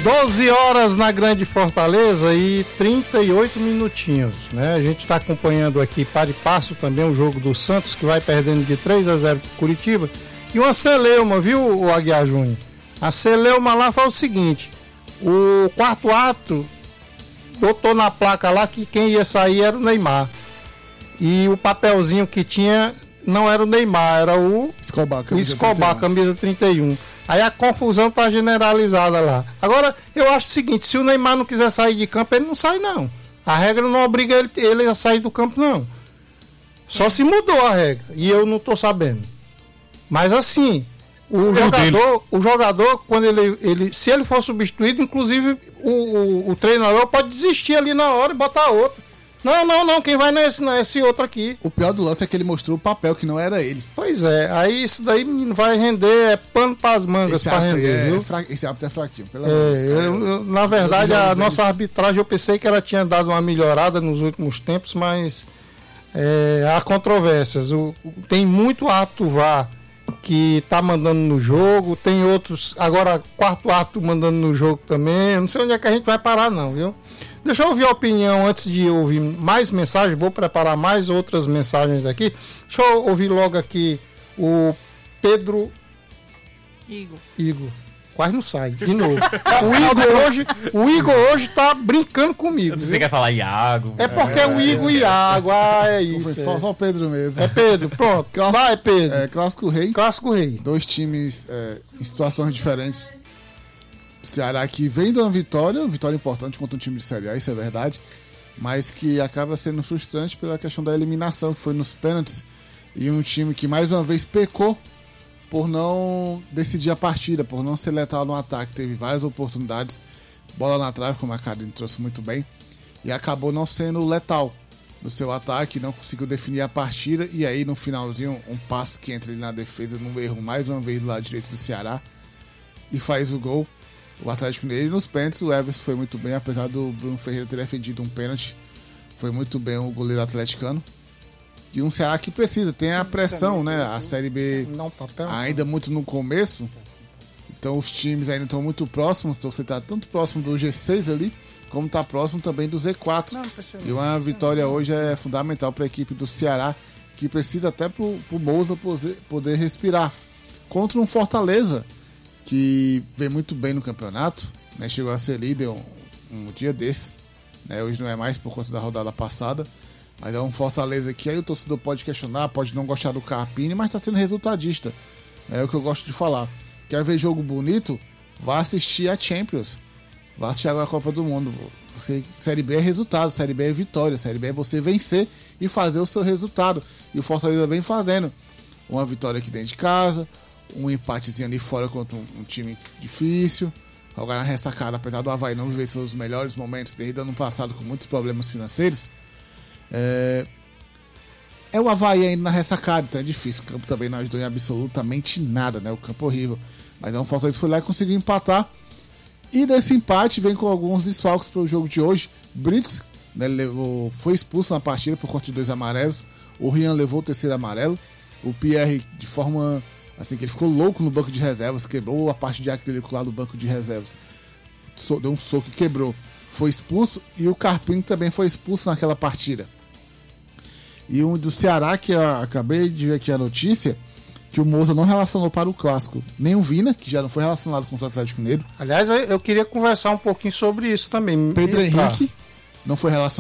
12 horas na Grande Fortaleza e 38 minutinhos, né? A gente está acompanhando aqui para e passo também o jogo do Santos, que vai perdendo de 3-0 para Curitiba. E uma celeuma, viu, o Aguiar Júnior? A celeuma lá foi o seguinte: o quarto ato botou na placa lá que quem ia sair era o Neymar. E o papelzinho que tinha não era o Neymar, era o Escobar, camisa 31. Aí a confusão tá generalizada lá. Agora, eu acho o seguinte: se o Neymar não quiser sair de campo, ele não sai, não. A regra não obriga ele a sair do campo, não. Só se mudou a regra. E eu não tô sabendo. Mas assim, o jogador, quando ele se ele for substituído, inclusive o treinador pode desistir ali na hora e botar outro. Não, quem vai não é esse outro aqui. O pior do lance é que ele mostrou o papel que não era ele. Pois é, aí isso daí vai render pano para as mangas para render, viu? Esse árbitro é fraquinho, pelo amor de Deus. Na verdade, a nossa arbitragem, eu pensei que ela tinha dado uma melhorada nos últimos tempos, mas há controvérsias. Tem muito árbitro VAR que tá mandando no jogo, tem outros, agora quarto árbitro mandando no jogo também. Eu não sei onde é que a gente vai parar, não, viu? Deixa eu ouvir a opinião antes de ouvir mais mensagens. Vou preparar mais outras mensagens aqui. Deixa eu ouvir logo aqui o Pedro Igor. Quase não sai, de novo. O Igor hoje tá brincando comigo. Você quer falar Iago? É porque é o Igor e Iago. É isso. Só o Pedro mesmo. É Pedro, pronto. Vai, Pedro. Clássico Rei. Clássico Rei. Dois times em situações diferentes. O Ceará que vem de uma vitória importante contra um time de Série A, isso é verdade, mas que acaba sendo frustrante pela questão da eliminação, que foi nos pênaltis, e um time que mais uma vez pecou por não decidir a partida, por não ser letal no ataque. Teve várias oportunidades, bola na trave, como a Karine trouxe muito bem, e acabou não sendo letal no seu ataque, não conseguiu definir a partida, e aí no finalzinho um passe que entra ali na defesa, num erro mais uma vez do lado direito do Ceará, e faz o gol. O Atlético nele nos pênaltis, o Everson foi muito bem, apesar do Bruno Ferreira ter defendido um pênalti, foi muito bem o goleiro atleticano. E um Ceará que precisa, tem a pressão, né? A Série B ainda muito no começo, então os times ainda estão muito próximos, então você está tanto próximo do G6 ali, como está próximo também do Z4. E uma vitória hoje é fundamental para a equipe do Ceará, que precisa até para o Moussa poder respirar. Contra um Fortaleza, que vem muito bem no campeonato, né? Chegou a ser líder um dia desses, né? Hoje não é mais por conta da rodada passada, mas é um Fortaleza que aí o torcedor pode questionar, pode não gostar do Carpini, mas está sendo resultadista, é o que eu gosto de falar. Quer ver jogo bonito? Vá assistir a Champions, vá assistir agora a Copa do Mundo. Série B é resultado, Série B é vitória, Série B é você vencer e fazer o seu resultado, e o Fortaleza vem fazendo uma vitória aqui dentro de casa, um empatezinho ali fora contra um time difícil, jogar na ressacada, apesar do Avaí não viver seus melhores momentos desde o ano passado com muitos problemas financeiros. É o Avaí ainda na ressacada, então é difícil. O campo também não ajudou em absolutamente nada, né? O campo horrível. Mas o Fortaleza foi lá e conseguiu empatar. E desse empate vem com alguns desfalques para o jogo de hoje. Brits, né, foi expulso na partida por conta de 2 amarelos. O Rian levou o 3º amarelo. O Pierre, de forma assim, que ele ficou louco no banco de reservas, quebrou a parte de acrílico lá do banco de reservas, deu um soco e quebrou, foi expulso. E o Carpini também foi expulso naquela partida. E um do Ceará, que eu acabei de ver aqui a notícia, que o Moussa não relacionou para o clássico nem o Vina, que já não foi relacionado com o Atlético Mineiro. Aliás, eu queria conversar um pouquinho sobre isso também. Pedro Henrique não foi relacionado